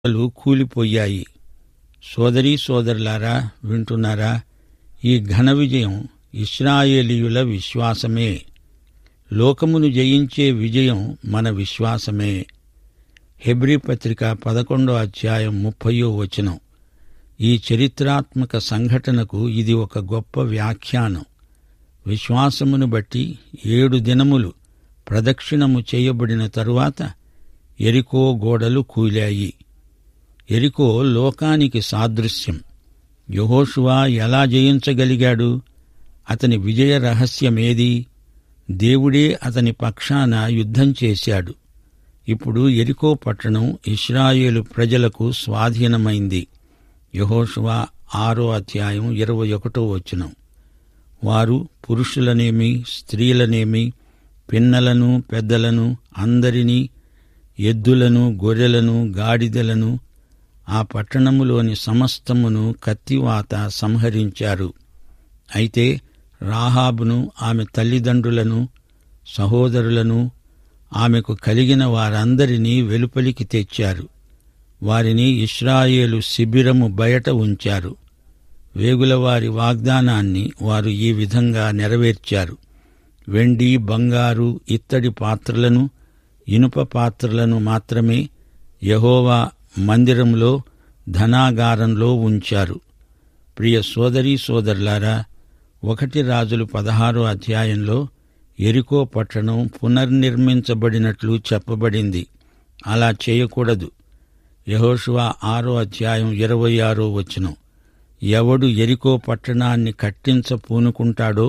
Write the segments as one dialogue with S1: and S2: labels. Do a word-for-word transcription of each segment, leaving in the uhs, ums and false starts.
S1: లు కూలిపోయాయి. సోదరీ సోదరులారా, వింటున్నారా? ఈ ఘన విజయం ఇశ్రాయేలీయుల విశ్వాసమే. లోకమును జయించే విజయం మన విశ్వాసమే. హెబ్రీ పత్రిక పదకొండో అధ్యాయం ముప్పయో వచనం. ఈ చరిత్రాత్మక సంఘటనకు ఇది ఒక గొప్ప వ్యాఖ్యానం. విశ్వాసమును బట్టి ఏడు దినములు ప్రదక్షిణము చేయబడిన తరువాత యెరికో గోడలు కూలాయి. యెరికో లోకానికి సాదృశ్యం. యెహోషువ ఎలా జయించగలిగాడు? అతని విజయ రహస్యమేది? దేవుడే అతని పక్షాన యుద్ధం చేశాడు. ఇప్పుడు యెరికో పట్టణం ఇశ్రాయేలు ప్రజలకు స్వాధీనమైంది. యెహోషువ ఆరో అధ్యాయం ఇరవై ఒకటో వచనం. వారు పురుషులనేమి, స్త్రీలనేమి, పిన్నలను, పెద్దలను, అందరినీ, ఎద్దులను, గొర్రెలను, గాడిదలను, ఆ పట్టణములోని సమస్తమును కత్తివాత సంహరించారు. అయితే రాహాబును, ఆమె తల్లిదండ్రులను, సహోదరులను, ఆమెకు కలిగిన వారందరినీ వెలుపలికి తెచ్చారు. వారిని ఇశ్రాయేలు శిబిరము బయట ఉంచారు. వేగులవారి వాగ్దానాన్ని వారు ఈ విధంగా నెరవేర్చారు. వెండి, బంగారు, ఇత్తడి పాత్రలను, ఇనుప పాత్రలను మాత్రమే యెహోవా మందిరంలో, ధనాగారంలో ఉంచారు. ప్రియ సోదరీ సోదరులారా, ఒకటి రాజులు పదహారో అధ్యాయంలో యెరికో పట్టణం పునర్నిర్మించబడినట్లు చెప్పబడింది. అలా చేయకూడదు. యెహోషువ ఆరో అధ్యాయం ఇరవై ఆరో వచనం. ఎవడు యెరికో పట్టణాన్ని కట్టించ పూనుకుంటాడో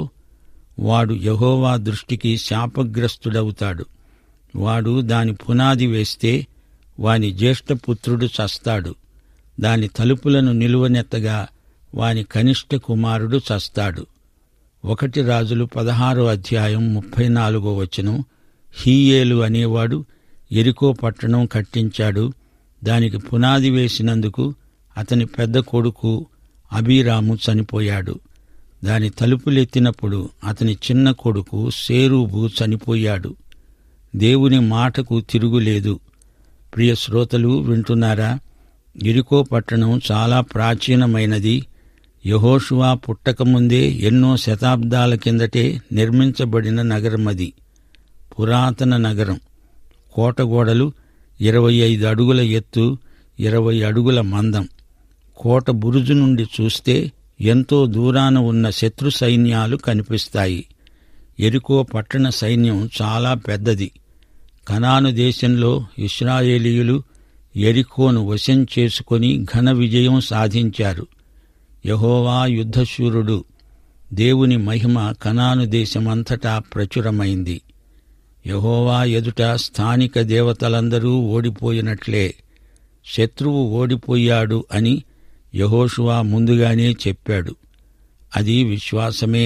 S1: వాడు యెహోవా దృష్టికి శాపగ్రస్తుడవుతాడు. వాడు దాని పునాది వేస్తే వాని జ్యేష్ఠపుత్రుడు చస్తాడు. దాని తలుపులను నిలువనెత్తగా వాని కనిష్ఠ కుమారుడు చస్తాడు. ఒకటి రాజులు పదహారో అధ్యాయం ముప్పై నాలుగో వచనం. హీయేలు అనేవాడు యెరికో పట్టణం కట్టించాడు. దానికి పునాది వేసినందుకు అతని పెద్ద కొడుకు అబీరాము చనిపోయాడు. దాని తలుపులెత్తినప్పుడు అతని చిన్న కొడుకు సేరూబు చనిపోయాడు. దేవుని మాటకు తిరుగులేదు. ప్రియ శ్రోతలు, వింటున్నారా? యెరికో పట్టణం చాలా ప్రాచీనమైనది. యెహోషువ పుట్టకముందే ఎన్నో శతాబ్దాల కిందటే నిర్మించబడిన నగరమది. పురాతన నగరం. కోటగోడలు ఇరవై ఐదు అడుగుల ఎత్తు, ఇరవై అడుగుల మందం. కోట బురుజు నుండి చూస్తే ఎంతో దూరాన ఉన్న శత్రు సైన్యాలు కనిపిస్తాయి. యెరికో పట్టణ సైన్యం చాలా పెద్దది. కనాను దేశంలో ఇశ్రాయేలీయులు యెరికోను వశం చేసుకొని ఘన విజయం సాధించారు. యెహోవా యుద్ధశూరుడు. దేవుని మహిమ కనాను దేశమంతటా ప్రచురమైంది. యెహోవా ఎదుట స్థానిక దేవతలందరూ ఓడిపోయినట్లే. శత్రువు ఓడిపోయాడు అని యెహోషువ ముందుగానే చెప్పాడు. అది విశ్వాసమే.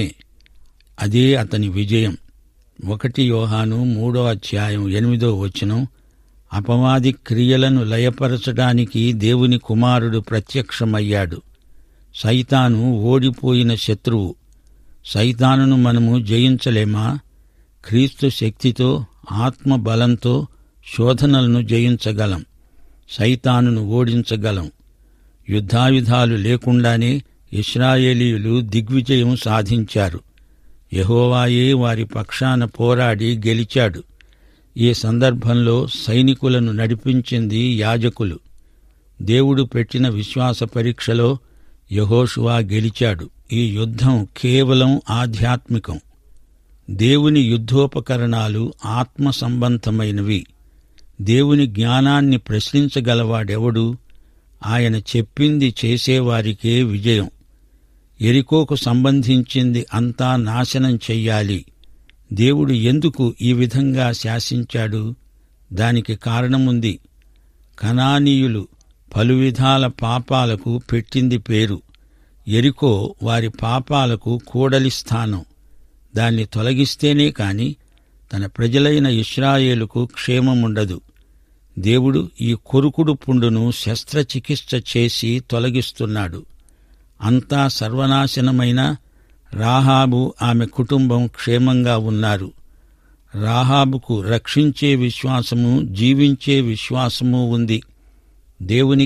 S1: అదే అతని విజయం. ఒకటి యోహాను మూడో అధ్యాయం ఎనిమిదో వచనం. అపవాది క్రియలను లయపరచడానికి దేవుని కుమారుడు ప్రత్యక్షమయ్యాడు. సైతాను ఓడిపోయిన శత్రువు. సైతానును మనము జయించలేమా? క్రీస్తు శక్తితో, ఆత్మ బలంతో శోధనలను జయించగలం. సైతానును ఓడించగలం. యుద్ధాయుధాలు లేకుండానే ఇశ్రాయేలీయులు దిగ్విజయం సాధించారు. యెహోవాయే వారి పక్షాన పోరాడి గెలిచాడు. ఈ సందర్భంలో సైనికులను నడిపించింది యాజకులు. దేవుడు పెట్టిన విశ్వాస పరీక్షలో యెహోషువ గెలిచాడు. ఈ యుద్ధం కేవలం ఆధ్యాత్మికం. దేవుని యుద్ధోపకరణాలు ఆత్మ సంబంధమైనవి. దేవుని జ్ఞానాన్ని ప్రశ్నించగలవాడెవడు? ఆయన చెప్పింది చేసేవారికే విజయం. యెరికోకు సంబంధించింది అంతా నాశనం చెయ్యాలి. దేవుడు ఎందుకు ఈ విధంగా శాసించాడు? దానికి కారణముంది. కనానీయులు పలువిధాల పాపాలకు పెట్టింది పేరు. యెరికో వారి పాపాలకు కూడలి స్థానం. దాన్ని తొలగిస్తేనే కాని తన ప్రజలైన ఇశ్రాయేలుకు క్షేమముండదు. దేవుడు ఈ కొరుకుడు పుండును శస్త్రచికిత్స చేసి తొలగిస్తున్నాడు. అంతా సర్వనాశనమైన రాహాబు, ఆమె కుటుంబం క్షేమంగా ఉన్నారు. రాహాబుకు రక్షించే విశ్వాసము, జీవించే విశ్వాసము ఉంది. దేవుని